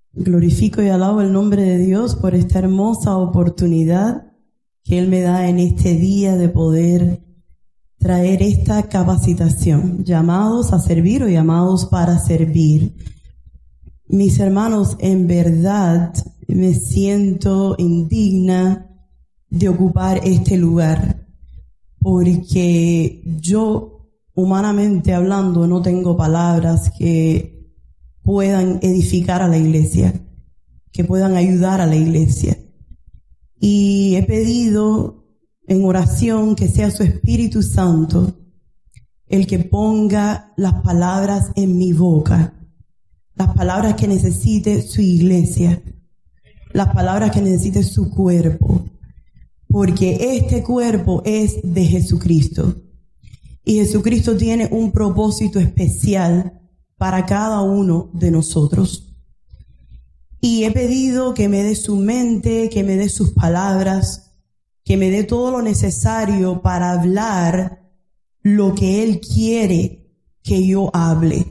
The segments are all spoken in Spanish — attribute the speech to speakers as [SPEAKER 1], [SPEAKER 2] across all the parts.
[SPEAKER 1] Glorifico y alabo el nombre de Dios por esta hermosa oportunidad que Él me da en este día de poder traer esta capacitación, llamados a servir o llamados para servir. Mis hermanos, en verdad me siento indigna de ocupar este lugar, porque yo, humanamente hablando, no tengo palabras que puedan edificar a la iglesia, que puedan ayudar a la iglesia. Y he pedido en oración que sea su Espíritu Santo el que ponga las palabras en mi boca, las palabras que necesite su iglesia, las palabras que necesite su cuerpo, porque este cuerpo es de Jesucristo. Y Jesucristo tiene un propósito especial para cada uno de nosotros. Y he pedido que me dé su mente, que me dé sus palabras, que me dé todo lo necesario para hablar lo que Él quiere que yo hable.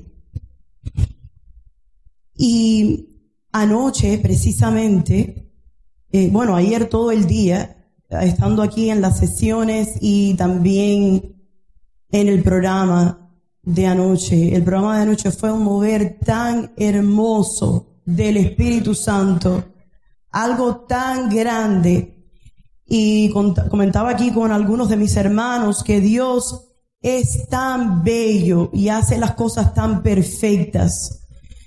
[SPEAKER 1] Y anoche, precisamente, ayer todo el día, estando aquí en las sesiones y también en el programa de anoche. El programa de anoche fue un mover tan hermoso del Espíritu Santo, algo tan grande. Y comentaba aquí con algunos de mis hermanos que Dios es tan bello y hace las cosas tan perfectas.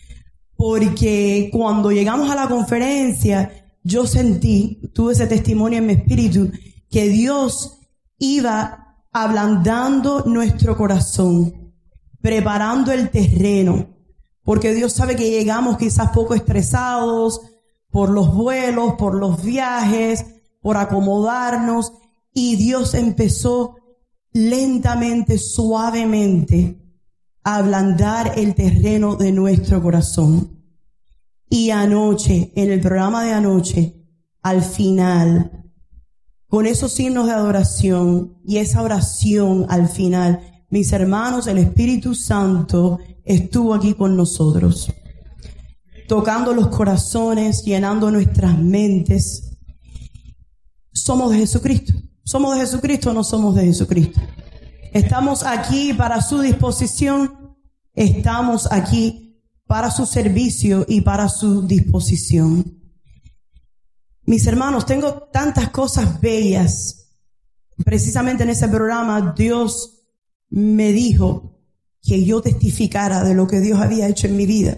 [SPEAKER 1] Porque cuando llegamos a la conferencia, yo tuve ese testimonio en mi espíritu, que Dios iba ablandando nuestro corazón, preparando el terreno, porque Dios sabe que llegamos quizás poco estresados por los vuelos, por los viajes, por acomodarnos, y Dios empezó lentamente, suavemente a ablandar el terreno de nuestro corazón. Y anoche, en el programa de anoche, al final, con esos signos de adoración y esa oración al final, mis hermanos, el Espíritu Santo estuvo aquí con nosotros, tocando los corazones, llenando nuestras mentes. ¿Somos de Jesucristo? ¿Somos de Jesucristo o no somos de Jesucristo? Estamos aquí para su disposición, estamos aquí para su servicio y para su disposición. Mis hermanos, tengo tantas cosas bellas. Precisamente en ese programa Dios me dijo que yo testificara de lo que Dios había hecho en mi vida.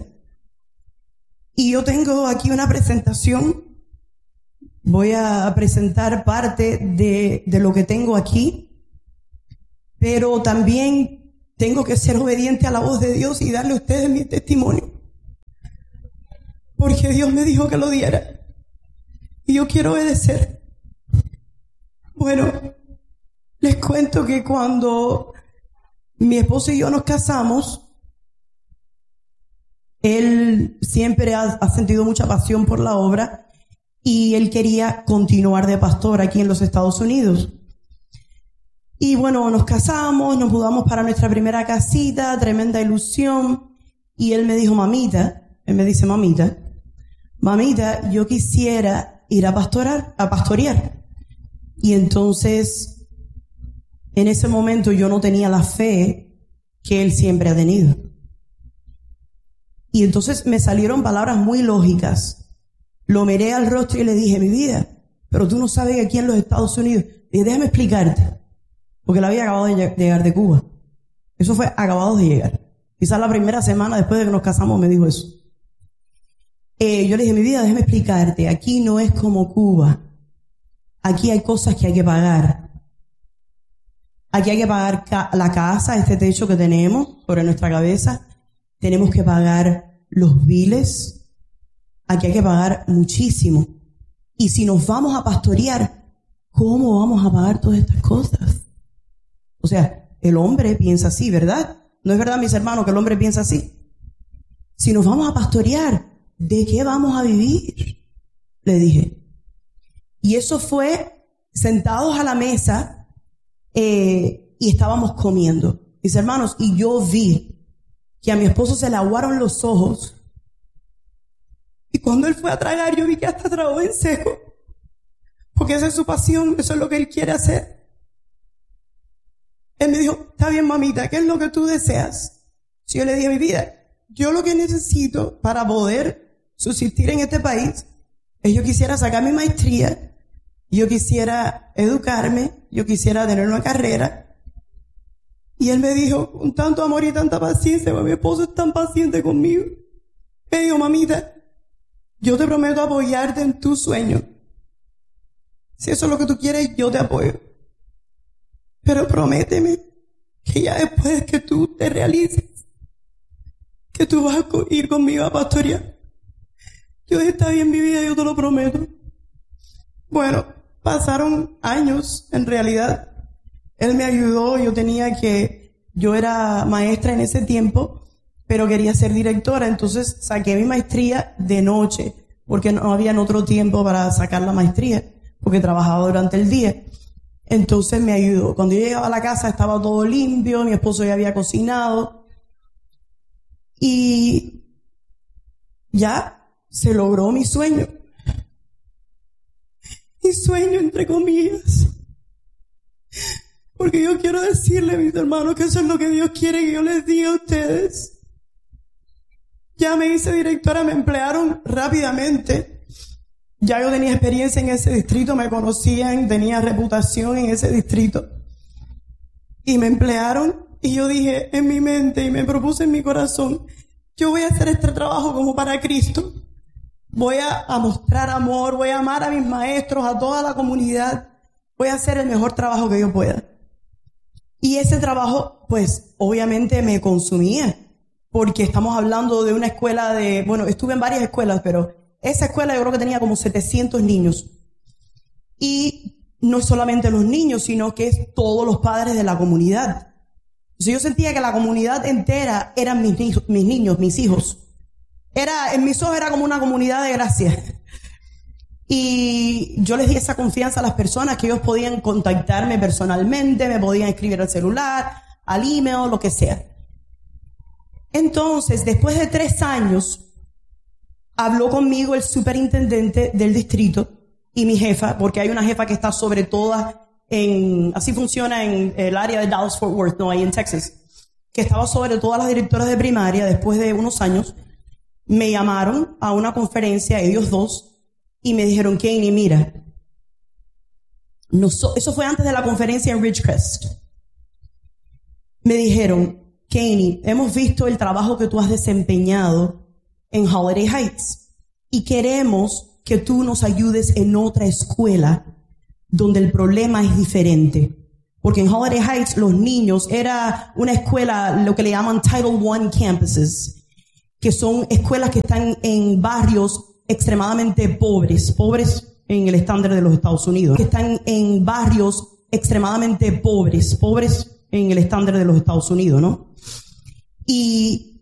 [SPEAKER 1] Y yo tengo aquí una presentación. Voy a presentar parte de lo que tengo aquí, pero también tengo que ser obediente a la voz de Dios y darle a ustedes mi testimonio, porque Dios me dijo que lo diera y yo quiero obedecer. Bueno, les cuento que cuando mi esposo y yo nos casamos, él siempre ha sentido mucha pasión por la obra y él quería continuar de pastor aquí en los Estados Unidos. Y bueno, nos casamos, nos mudamos para nuestra primera casita, tremenda ilusión. Y él me dijo, mamita, yo quisiera ir a pastorear. Y entonces, en ese momento yo no tenía la fe que él siempre ha tenido. Y entonces me salieron palabras muy lógicas. Lo miré al rostro y le dije, mi vida, pero tú no sabes que aquí en los Estados Unidos, dije, déjame explicarte, porque él había acabado de llegar de Cuba. Eso fue acabado de llegar. Quizás la primera semana después de que nos casamos me dijo eso. Yo le dije, mi vida, déjame explicarte, aquí no es como Cuba. Aquí hay cosas que hay que pagar. Aquí hay que pagar la casa, este techo que tenemos sobre nuestra cabeza. Tenemos que pagar los biles. Aquí hay que pagar muchísimo. Y si nos vamos a pastorear, ¿cómo vamos a pagar todas estas cosas? O sea, el hombre piensa así, ¿verdad? ¿No es verdad, mis hermanos, que el hombre piensa así? Si nos vamos a pastorear, ¿de qué vamos a vivir? Le dije. Y eso fue sentados a la mesa y estábamos comiendo. Mis hermanos, y yo vi que a mi esposo se le aguaron los ojos. Y cuando él fue a tragar, yo vi que hasta tragó en seco. Porque esa es su pasión, eso es lo que él quiere hacer. Él me dijo, está bien, mamita, ¿qué es lo que tú deseas? Si yo le dije, mi vida, yo lo que necesito para poder subsistir en este país es yo quisiera sacar mi maestría, yo quisiera educarme, yo quisiera tener una carrera. Y él me dijo, con tanto amor y tanta paciencia, mi esposo es tan paciente conmigo. Me dijo, mamita, yo te prometo apoyarte en tu sueño. Si eso es lo que tú quieres, yo te apoyo. Pero prométeme que ya después que tú te realices, que tú vas a ir conmigo a pastorear. Yo dije, está bien, mi vida, yo te lo prometo. Bueno, pasaron años, en realidad. Él me ayudó, yo era maestra en ese tiempo, pero quería ser directora, entonces saqué mi maestría de noche, porque no había otro tiempo para sacar la maestría, porque trabajaba durante el día. Entonces me ayudó. Cuando yo llegaba a la casa estaba todo limpio, mi esposo ya había cocinado, y ya se logró mi sueño. Mi sueño, entre comillas. Porque yo quiero decirle, mis hermanos, que eso es lo que Dios quiere que yo les diga a ustedes. Ya me hice directora, me emplearon rápidamente. Ya yo tenía experiencia en ese distrito, me conocían, tenía reputación en ese distrito. Y me emplearon, y yo dije en mi mente, y me propuse en mi corazón, yo voy a hacer este trabajo como para Cristo. Voy a mostrar amor, voy a amar a mis maestros, a toda la comunidad. Voy a hacer el mejor trabajo que yo pueda. Y ese trabajo, pues, obviamente me consumía, porque estamos hablando de una escuela estuve en varias escuelas, pero esa escuela yo creo que tenía como 700 niños. Y no solamente los niños, sino que es todos los padres de la comunidad. Entonces yo sentía que la comunidad entera eran mis niños, mis hijos. En mis ojos era como una comunidad de gracia. Y yo les di esa confianza a las personas que ellos podían contactarme personalmente, me podían escribir al celular, al email, lo que sea. Entonces, después de 3 años, habló conmigo el superintendente del distrito y mi jefa, porque hay una jefa que está sobre todas así funciona en el área de Dallas-Fort Worth, no, ahí en Texas, que estaba sobre todas las directoras de primaria. Después de unos años, me llamaron a una conferencia, ellos dos, y me dijeron, Kanye, mira, eso fue antes de la conferencia en Ridgecrest. Me dijeron, Kanye, hemos visto el trabajo que tú has desempeñado en Holiday Heights y queremos que tú nos ayudes en otra escuela donde el problema es diferente. Porque en Holiday Heights los niños era una escuela, lo que le llaman Title I campuses, que son escuelas que están en barrios extremadamente pobres en el estándar de los Estados Unidos, que están en barrios extremadamente pobres en el estándar de los Estados Unidos, ¿no? Y